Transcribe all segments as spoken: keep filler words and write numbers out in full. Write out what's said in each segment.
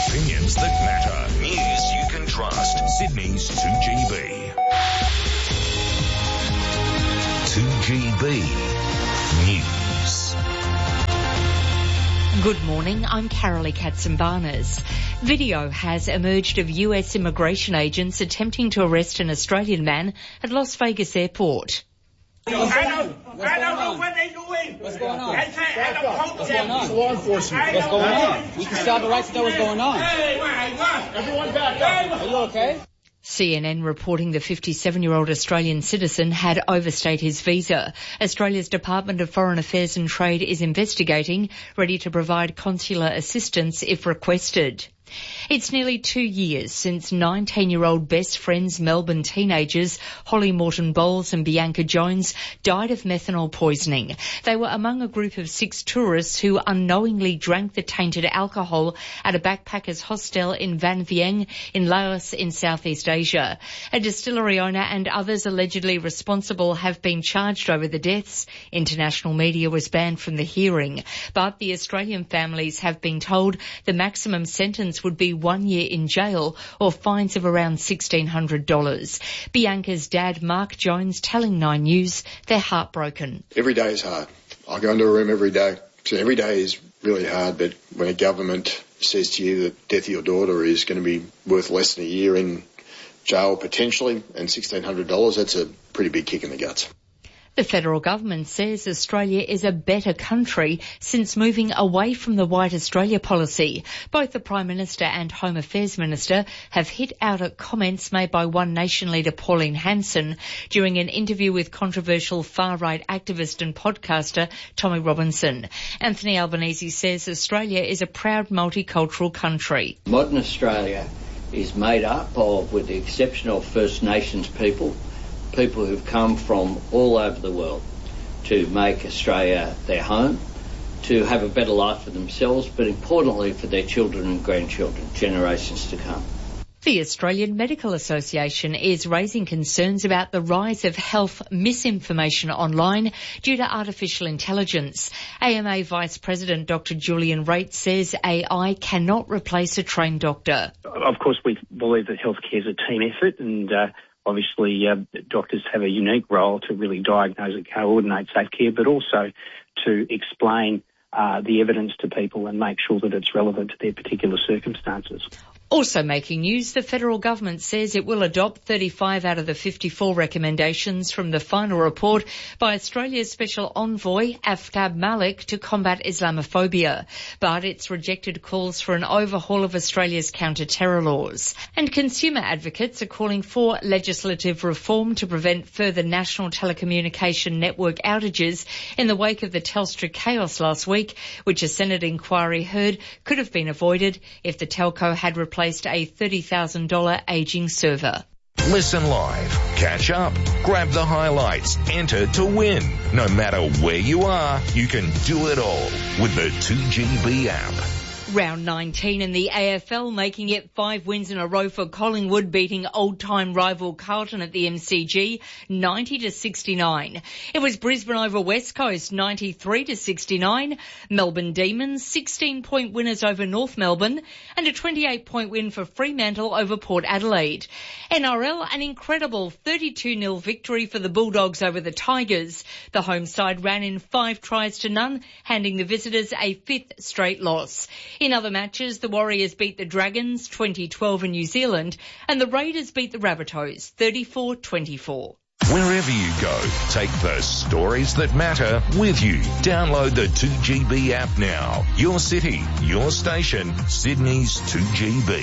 Opinions that matter. News you can trust. Sydney's two G B. two G B News. Good morning, I'm Carolee Katsimbarnas. Video has emerged of U S immigration agents attempting to arrest an Australian man at Las Vegas airport. I don't, I don't know what they're doing. What's going on? I can't, I don't pump What's them. going on? It's law enforcement. What's going on? We can still have the right to know what's going on. Hey, my God. Everyone back up. Are you okay? C N N reporting the fifty-seven-year-old Australian citizen had overstayed his visa. Australia's Department of Foreign Affairs and Trade is investigating, ready to provide consular assistance if requested. It's nearly two years since nineteen-year-old best friends Melbourne teenagers Holly Morton Bowles and Bianca Jones died of methanol poisoning. They were among a group of six tourists who unknowingly drank the tainted alcohol at a backpackers hostel in Van Vieng in Laos in Southeast Asia. A distillery owner and others allegedly responsible have been charged over the deaths. International media was banned from the hearing, but the Australian families have been told the maximum sentence would be one year in jail or fines of around sixteen hundred dollars. Bianca's dad, Mark Jones, telling Nine News they're heartbroken. Every day is hard. I go into a room every day. So every day is really hard, but when a government says to you that the death of your daughter is going to be worth less than a year in jail potentially and sixteen hundred dollars, that's a pretty big kick in the guts. The federal government says Australia is a better country since moving away from the White Australia policy. Both the Prime Minister and Home Affairs Minister have hit out at comments made by One Nation leader Pauline Hanson during an interview with controversial far-right activist and podcaster Tommy Robinson. Anthony Albanese says Australia is a proud multicultural country. Modern Australia is made up of, with the exception of First Nations people, people who've come from all over the world to make Australia their home, to have a better life for themselves, but importantly for their children and grandchildren, generations to come. The Australian Medical Association is raising concerns about the rise of health misinformation online due to artificial intelligence. A M A Vice President Doctor Julian Raitt says A I cannot replace a trained doctor. Of course, we believe that healthcare is a team effort, and uh, Obviously, uh, doctors have a unique role to really diagnose and coordinate safe care, but also to explain uh, the evidence to people and make sure that it's relevant to their particular circumstances. Also making news, the federal government says it will adopt thirty-five out of the fifty-four recommendations from the final report by Australia's Special Envoy Aftab Malik to combat Islamophobia. But it's rejected calls for an overhaul of Australia's counter-terror laws. And consumer advocates are calling for legislative reform to prevent further national telecommunication network outages in the wake of the Telstra chaos last week, which a Senate inquiry heard could have been avoided if the telco had replaced Placed a thirty thousand dollars aging server. Listen live, catch up, grab the highlights, enter to win. No matter where you are, you can do it all with the two G B app. Round nineteen in the A F L, making it five wins in a row for Collingwood, beating old-time rival Carlton at the M C G ninety to sixty-nine. It was Brisbane over West Coast ninety-three to sixty-nine. Melbourne Demons sixteen-point winners over North Melbourne and a twenty-eight point win for Fremantle over Port Adelaide. N R L, an incredible thirty-two nil victory for the Bulldogs over the Tigers. The home side ran in five tries to none, handing the visitors a fifth straight loss. In other matches, the Warriors beat the Dragons twenty twelve in New Zealand and the Raiders beat the Rabbitohs thirty-four twenty-four. Wherever you go, take the stories that matter with you. Download the two G B app now. Your city, your station, Sydney's two G B.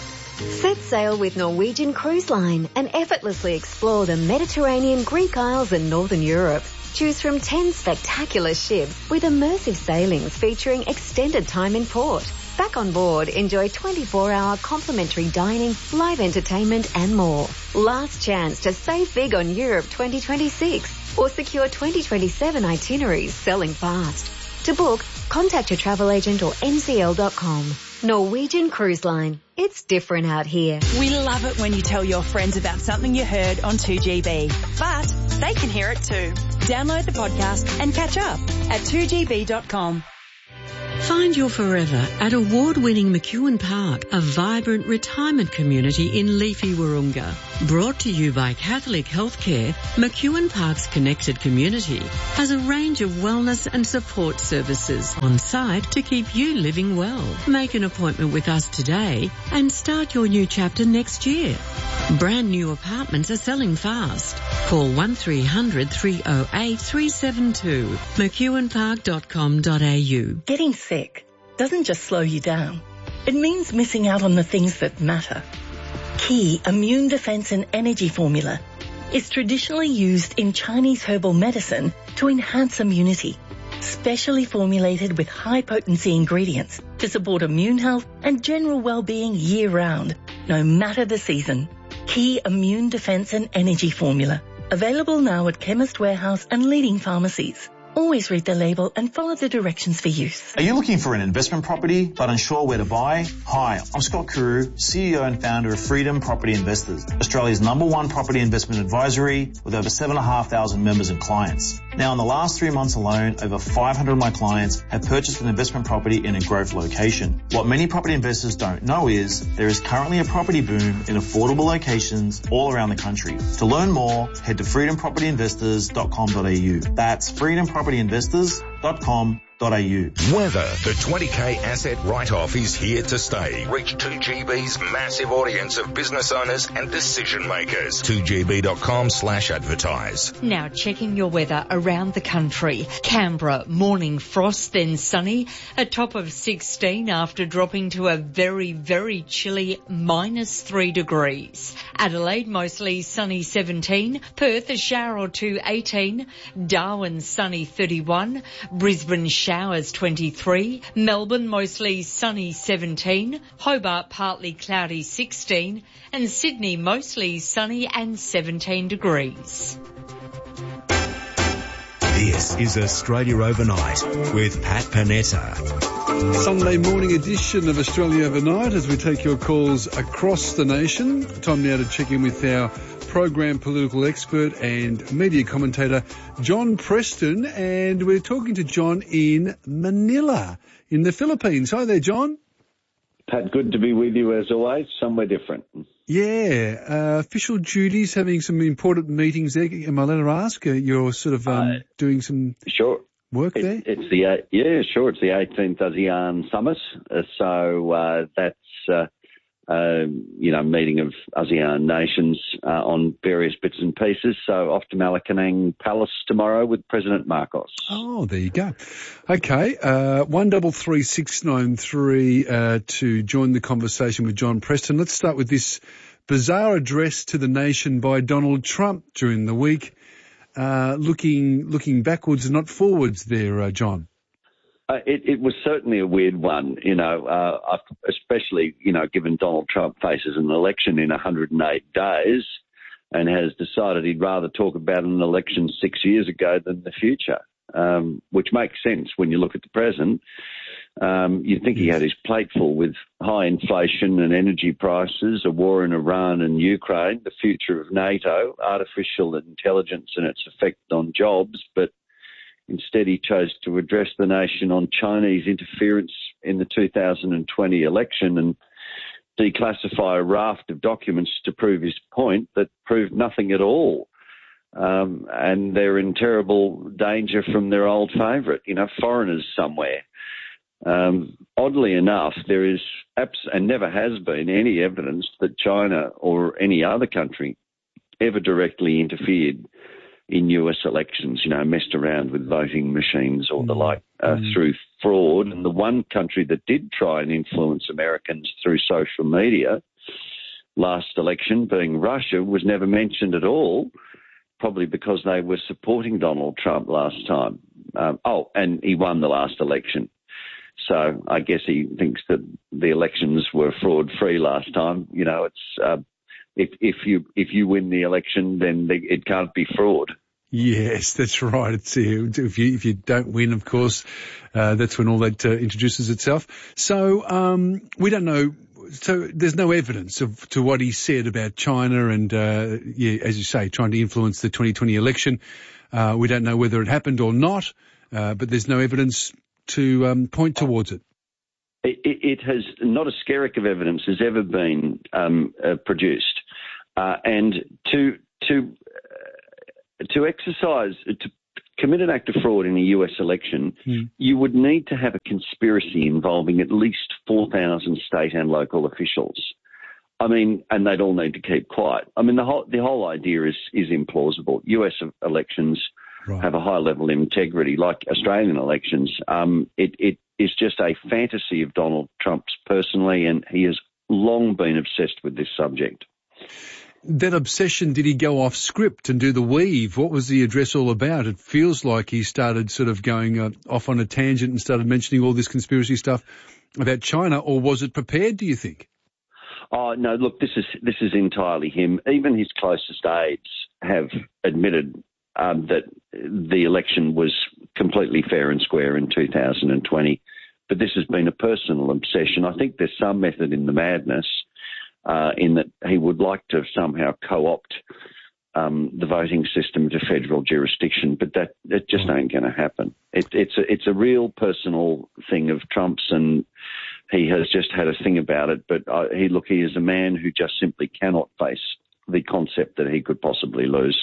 Set sail with Norwegian Cruise Line and effortlessly explore the Mediterranean, Greek Isles and Northern Europe. Choose from ten spectacular ships with immersive sailings featuring extended time in port. Back on board, enjoy twenty-four hour complimentary dining, live entertainment and more. Last chance to save big on Europe twenty twenty-six or secure twenty twenty-seven itineraries selling fast. To book, contact your travel agent or N C L dot com. Norwegian Cruise Line. It's different out here. We love it when you tell your friends about something you heard on two G B, but they can hear it too. Download the podcast and catch up at two G B dot com. Find your forever at award-winning McEwen Park, a vibrant retirement community in leafy Wahroonga. Brought to you by Catholic Healthcare, McEwen Park's connected community has a range of wellness and support services on site to keep you living well. Make an appointment with us today and start your new chapter next year. Brand new apartments are selling fast. Call one three hundred three oh eight three seven two, mcewen park dot com dot a u. Getting sick doesn't just slow you down. It means missing out on the things that matter. Key Immune Defense and Energy Formula is traditionally used in Chinese herbal medicine to enhance immunity, specially formulated with high-potency ingredients to support immune health and general well-being year-round, no matter the season. Key Immune Defense and Energy Formula. Available now at Chemist Warehouse and leading pharmacies. Always read the label and follow the directions for use. Are you looking for an investment property but unsure where to buy? Hi, I'm Scott Kuru, C E O and founder of Freedom Property Investors, Australia's number one property investment advisory with over seven thousand five hundred members and clients. Now, in the last three months alone, over five hundred of my clients have purchased an investment property in a growth location. What many property investors don't know is there is currently a property boom in affordable locations all around the country. To learn more, head to freedom property investors dot com dot a u. That's freedom property investors dot com dot a u. Weather. The twenty K asset write-off is here to stay. Reach two G B's massive audience of business owners and decision makers. two G B dot com slash advertise. Now checking your weather around the country. Canberra, morning frost, then sunny. A top of sixteen after dropping to a very, very chilly minus three degrees. Adelaide, mostly sunny seventeen. Perth, a shower or two eighteen. Darwin, sunny thirty-one. Brisbane, showers twenty-three. Melbourne, mostly sunny seventeen. Hobart, partly cloudy sixteen. And Sydney, mostly sunny and seventeen degrees. This is Australia Overnight with Pat Panetta. Sunday morning edition of Australia Overnight as we take your calls across the nation. Time now to check in with our program political expert and media commentator, John Preston. And we're talking to John in Manila, in the Philippines. Hi there, John. Pat, good to be with you as always, somewhere different. Yeah, uh, official duties, having some important meetings there. Am I allowed to ask? Uh, you're sort of um, uh, doing some sure. work it, there? It's the uh, yeah, sure. It's the eighteenth ASEAN Summit, uh, so uh, that's uh, uh, you know meeting of ASEAN nations uh, on various bits and pieces. So off to Malacanang Palace tomorrow with President Marcos. Oh, there you go. Okay, uh, one double three six nine three uh, to join the conversation with John Preston. Let's start with this bizarre address to the nation by Donald Trump during the week, uh, looking looking backwards and not forwards there, uh, John. Uh, it, it was certainly a weird one, you know, uh, especially, you know, given Donald Trump faces an election in one hundred eight days and has decided he'd rather talk about an election six years ago than the future. Um, which makes sense when you look at the present. Um, you'd think he had his plate full with high inflation and energy prices, a war in Iran and Ukraine, the future of NATO, artificial intelligence and its effect on jobs, but instead he chose to address the nation on Chinese interference in the two thousand twenty election and declassify a raft of documents to prove his point that proved nothing at all. Um, and they're in terrible danger from their old favourite, you know, foreigners somewhere. Um, oddly enough, there is abs- and never has been any evidence that China or any other country ever directly interfered in U S elections, you know, messed around with voting machines or the like uh, mm. through fraud. And the one country that did try and influence Americans through social media last election, being Russia, was never mentioned at all. Probably because they were supporting Donald Trump last time. Um, oh, and he won the last election. So I guess he thinks that the elections were fraud-free last time. You know, it's uh, if if you if you win the election, then they, it can't be fraud. Yes, that's right. It's, uh, if you if you don't win, of course, uh, that's when all that uh, introduces itself. So um, we don't know. So there's no evidence of to what he said about China and, uh, yeah, as you say, trying to influence the twenty twenty election. Uh, we don't know whether it happened or not, uh, but there's no evidence to um, point towards it? It, it, it has not a skerrick of evidence has ever been um, uh, produced, uh, and to to uh, to exercise to commit an act of fraud in a U S election, mm. you would need to have a conspiracy involving at least four thousand state and local officials. I mean, and they'd all need to keep quiet. I mean, the whole the whole idea is is implausible. U S elections right. have a high level of integrity, like Australian elections. Um, it it is just a fantasy of Donald Trump's personally, and he has long been obsessed with this subject. That obsession, did he go off script and do the weave? What was the address all about? It feels like he started sort of going uh, off on a tangent and started mentioning all this conspiracy stuff about China, or was it prepared, do you think? Oh, no, look, this is this is entirely him. Even his closest aides have admitted um, that the election was completely fair and square in two thousand twenty. But this has been a personal obsession. I think there's some method in the madness uh, in that he would like to somehow co-opt um, the voting system to federal jurisdiction, but that it just mm. ain't going to happen. It, it's a, it's a real personal thing of Trump's, and he has just had a thing about it. But uh, he look, he is a man who just simply cannot face the concept that he could possibly lose.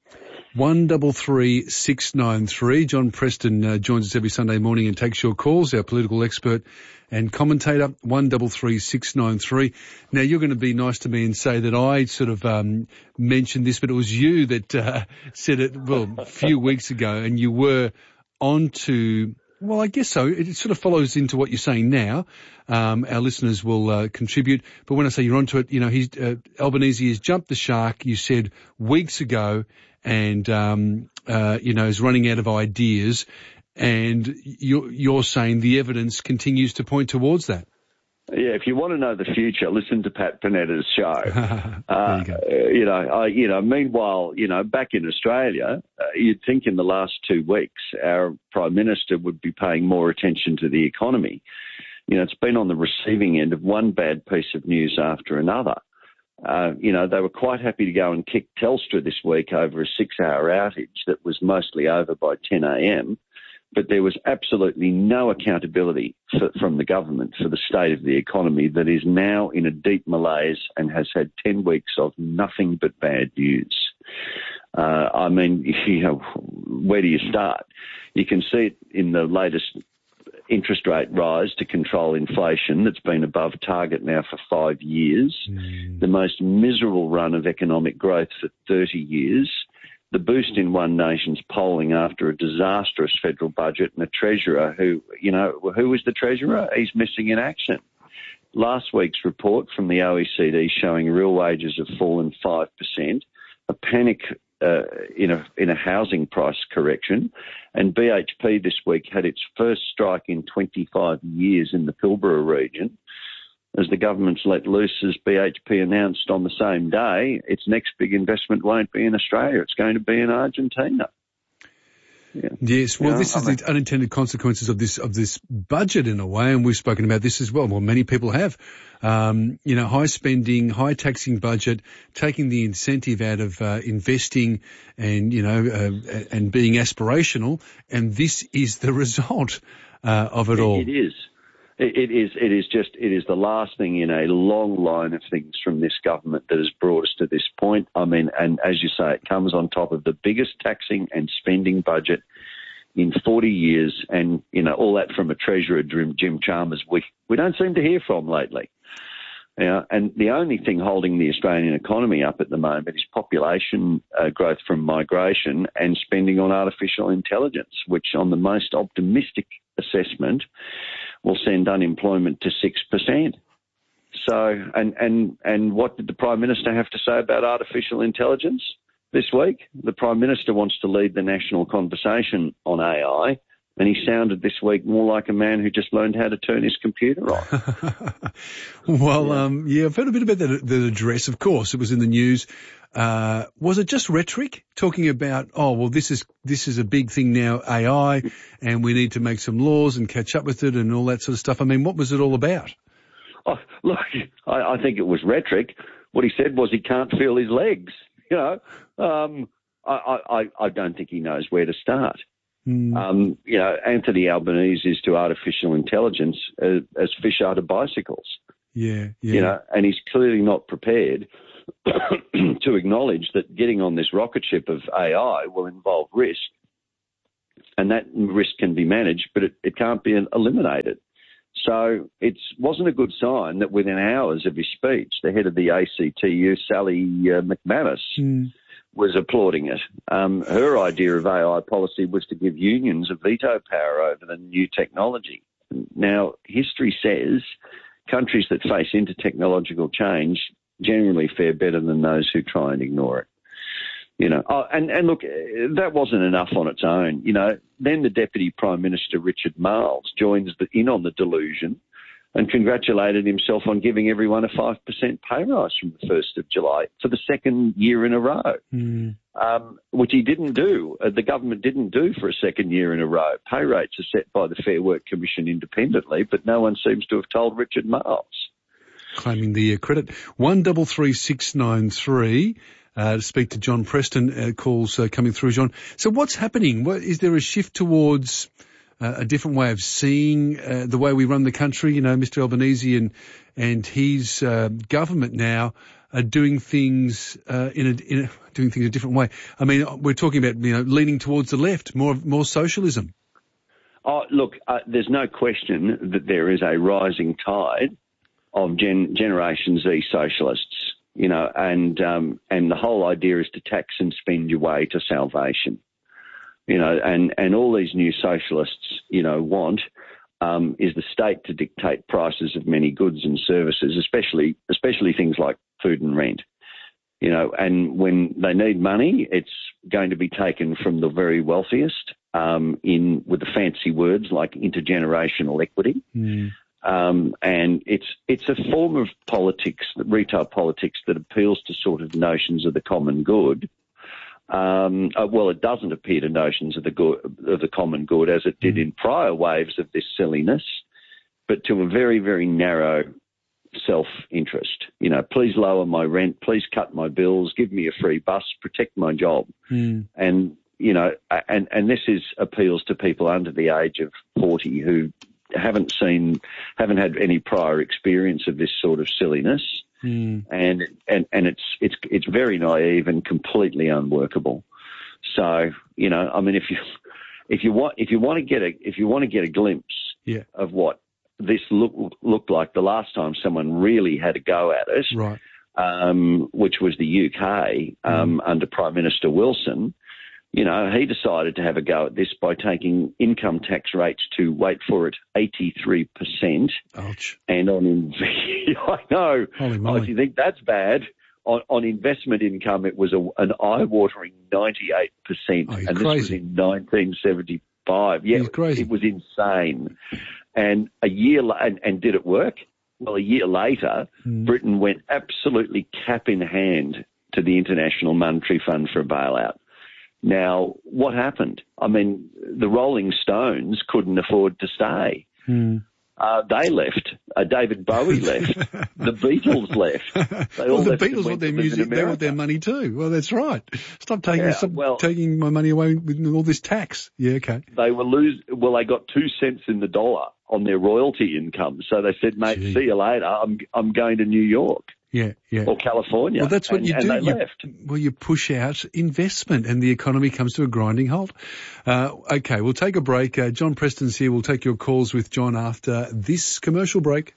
One double three six nine three. John Preston uh, joins us every Sunday morning and takes your calls. Our political expert and commentator. One double three six nine three. Now you're going to be nice to me and say that I sort of um, mentioned this, but it was you that uh, said it well a few weeks ago, and you were on to. Well, I guess so. It sort of follows into what you're saying now. Um, our listeners will uh, contribute. But when I say you're onto it, you know, he's, uh, Albanese has jumped the shark, you said weeks ago, and, um, uh, you know, is running out of ideas. And you're, you're saying the evidence continues to point towards that. Yeah, if you want to know the future, listen to Pat Panetta's show. uh, you, go. Uh, you know, I, you know. Meanwhile, you know, back in Australia, uh, you'd think in the last two weeks our Prime Minister would be paying more attention to the economy. You know, it's been on the receiving end of one bad piece of news after another. Uh, you know, they were quite happy to go and kick Telstra this week over a six-hour outage that was mostly over by ten a.m., but there was absolutely no accountability for, from the government for the state of the economy that is now in a deep malaise and has had ten weeks of nothing but bad news. Uh, I mean, you know, where do you start? You can see it in the latest interest rate rise to control inflation that's been above target now for five years, mm. the most miserable run of economic growth for thirty years, the boost in One Nation's polling after a disastrous federal budget, and a treasurer who, you know, who is the treasurer? He's missing in action. Last week's report from the O E C D showing real wages have fallen five percent, a panic uh, in a in a housing price correction, and B H P this week had its first strike in twenty-five years in the Pilbara region. As the government's let loose, as B H P announced on the same day, its next big investment won't be in Australia, it's going to be in Argentina. Yeah. Yes, well, you know, this is I mean, the unintended consequences of this of this budget in a way, and we've spoken about this as well. Well, many people have. Um, you know, high spending, high taxing budget, taking the incentive out of uh, investing and, you know, uh, and being aspirational, and this is the result uh, of it all. It is. It is. It is just. It is the last thing in a long line of things from this government that has brought us to this point. I mean, and as you say, it comes on top of the biggest taxing and spending budget in forty years, and you know all that from a treasurer, Jim Chalmers, we we don't seem to hear from lately. Yeah, and the only thing holding the Australian economy up at the moment is population uh, growth from migration and spending on artificial intelligence, which on the most optimistic assessment will send unemployment to six percent. So, and, and, and what did the Prime Minister have to say about artificial intelligence this week? The Prime Minister wants to lead the national conversation on A I, and he sounded this week more like a man who just learned how to turn his computer on. well, yeah. Um, yeah, I've heard a bit about that, that address. Of course, it was in the news. Uh, was it just rhetoric, talking about, oh, well, this is this is a big thing now, A I, and we need to make some laws and catch up with it and all that sort of stuff? I mean, what was it all about? Oh, look, I, I think it was rhetoric. What he said was he can't feel his legs. You know, um, I, I, I don't think he knows where to start. Mm. Um, you know, Anthony Albanese is to artificial intelligence as, as fish are to bicycles. Yeah, yeah. You know, and he's clearly not prepared to acknowledge that getting on this rocket ship of A I will involve risk, and that risk can be managed, but it, it can't be eliminated. So it wasn't a good sign that within hours of his speech, the head of the A C T U, Sally uh, McManus, mm. was applauding it. Um, her idea of A I policy was to give unions a veto power over the new technology. Now, history says countries that face into technological change generally fare better than those who try and ignore it. You know, oh, and, and look, that wasn't enough on its own. You know, then the Deputy Prime Minister, Richard Marles, joins the, in on the delusion and congratulated himself on giving everyone a five percent pay rise from the first of July for the second year in a row, mm. um, which he didn't do. Uh, the government didn't do for a second year in a row. Pay rates are set by the Fair Work Commission independently, but no one seems to have told Richard Marles. Claiming the uh, credit. one double three six nine three. Uh, to speak to John Preston, uh, calls uh, coming through, John. So what's happening? What, is there a shift towards uh, a different way of seeing uh, the way we run the country? You know, Mister Albanese and and his uh, government now are doing things uh, in, a, in a doing things a different way. I mean, we're talking about, you know, leaning towards the left, more more socialism. Oh, look, uh, there's no question that there is a rising tide of gen- Generation Z socialists. You know, and um, and the whole idea is to tax and spend your way to salvation. You know, and, and all these new socialists, you know, want um, is the state to dictate prices of many goods and services, especially especially things like food and rent. You know, and when they need money, it's going to be taken from the very wealthiest um, in with the fancy words like intergenerational equity. Mm. Um, and it's it's a form of politics, retail politics, that appeals to sort of notions of the common good. Um, uh, well, it doesn't appear to notions of the good, of the common good as it did in prior waves of this silliness, but to a very, very narrow self-interest. You know, please lower my rent, please cut my bills, give me a free bus, protect my job, mm. and you know, and and this is appeals to people under the age of forty who haven't seen, haven't had any prior experience of this sort of silliness, mm. and and and it's it's it's very naive and completely unworkable. So you know, I mean, if you if you want if you want to get a if you want to get a glimpse yeah. of what this look, looked like the last time someone really had a go at it, right, um, which was the U K um, mm. under Prime Minister Wilson. You know, he decided to have a go at this by taking income tax rates to, wait for it, eighty-three percent. Ouch. And on, in- I know, Holy oh, moly. if you think that's bad, on, on investment income it was a, an eye-watering ninety-eight percent. Oh, and crazy. This was in nineteen seventy-five. Yeah, crazy. It was insane. And a year, la- and, and did it work? Well, a year later, mm. Britain went absolutely cap in hand to the International Monetary Fund for a bailout. Now, what happened? I mean, the Rolling Stones couldn't afford to stay. Mm. Uh, they left. Uh, David Bowie left. The Beatles left. They well, all the left Beatles want their music, they want their money too. Well, that's right. Stop taking yeah, stop well, taking my money away with all this tax. Yeah, okay. They were lose. Well, they got two cents in the dollar on their royalty income, so they said, "Mate, Gee. see you later. I'm I'm going to New York." Yeah, yeah. Or California. Well, that's what and, you and do. They You, left. well, you push out investment and the economy comes to a grinding halt. Uh, okay, we'll take a break. Uh, John Preston's here. We'll take your calls with John after this commercial break.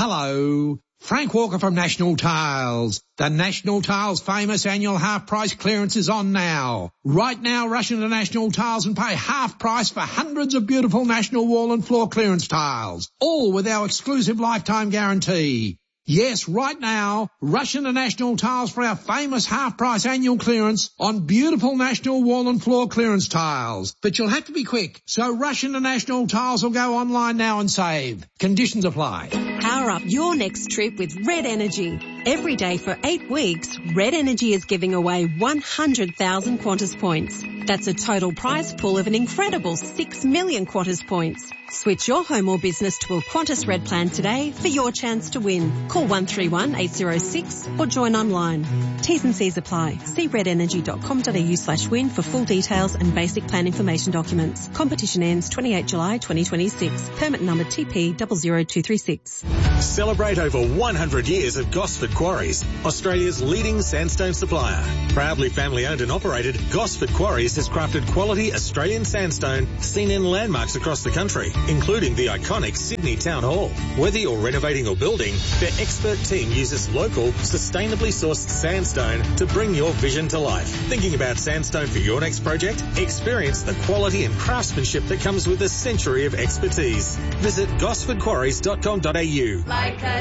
Hello. Frank Walker from National Tiles. The National Tiles famous annual half price clearance is on now. Right now, rush into National Tiles and pay half price for hundreds of beautiful National wall and floor clearance tiles, all with our exclusive lifetime guarantee. Yes, right now, rush into National Tiles for our famous half-price annual clearance on beautiful National wall and floor clearance tiles. But you'll have to be quick, so rush into National Tiles or go online now and save. Conditions apply. Power up your next trip with Red Energy. Every day for eight weeks, Red Energy is giving away one hundred thousand Qantas points. That's a total prize pool of an incredible six million Qantas points. Switch your home or business to a Qantas Red plan today for your chance to win. Call one three one eight zero six or join online. T's and C's apply. See redenergy.com.au slash win for full details and basic plan information documents. Competition ends twenty-eighth July twenty twenty-six. Permit number T P zero zero two three six. Celebrate over one hundred years of Gosford Quarries, Australia's leading sandstone supplier. Proudly family owned and operated, Gosford Quarries has crafted quality Australian sandstone seen in landmarks across the country, including the iconic Sydney Town Hall. Whether you're renovating or building, their expert team uses local, sustainably sourced sandstone to bring your vision to life. Thinking about sandstone for your next project? Experience the quality and craftsmanship that comes with a century of expertise. Visit gosford quarries dot com dot a u. Like a